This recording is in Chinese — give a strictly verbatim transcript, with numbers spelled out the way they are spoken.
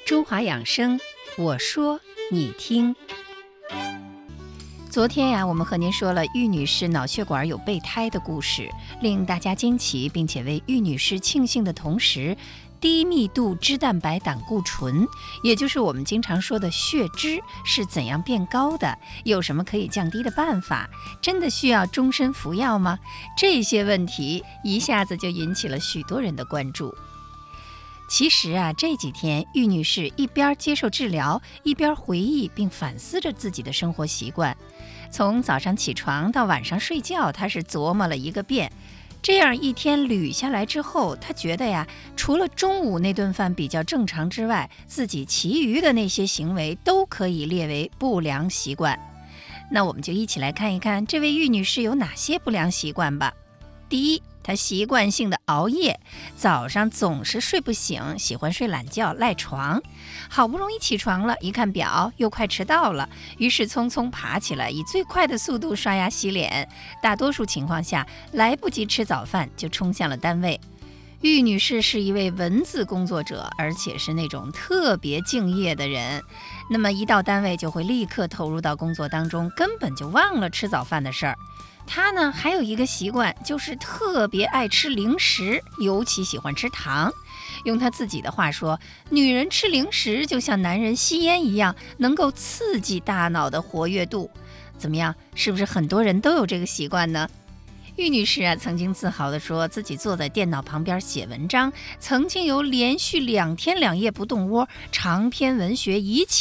中华养生，我说你听。昨天呀、啊，我们和您说了玉女士脑血管有备胎的故事，令大家惊奇，并且为玉女士庆幸的同时，低密度脂蛋白胆固醇，也就是我们经常说的血脂，是怎样变高的？有什么可以降低的办法？真的需要终身服药吗？这些问题一下子就引起了许多人的关注。其实啊，这几天玉女士一边接受治疗，一边回忆并反思着自己的生活习惯。从早上起床到晚上睡觉，她是琢磨了一个遍。这样一天捋下来之后，她觉得呀，除了中午那顿饭比较正常之外，自己其余的那些行为都可以列为不良习惯。那我们就一起来看一看这位玉女士有哪些不良习惯吧。第一，她习惯性的熬夜，早上总是睡不醒，喜欢睡懒觉赖床。好不容易起床了，一看表又快迟到了，于是匆匆爬起来，以最快的速度刷牙洗脸。大多数情况下来不及吃早饭就冲向了单位。玉女士是一位文字工作者，而且是那种特别敬业的人。那么一到单位就会立刻投入到工作当中，根本就忘了吃早饭的事儿。她呢还有一个习惯，就是特别爱吃零食，尤其喜欢吃糖。用她自己的话说，女人吃零食就像男人吸烟一样，能够刺激大脑的活跃度。怎么样，是不是很多人都有这个习惯呢？玉女士啊，曾经自豪地说自己坐在电脑旁边写文章，曾经有连续两天两夜不动窝，长篇文学一气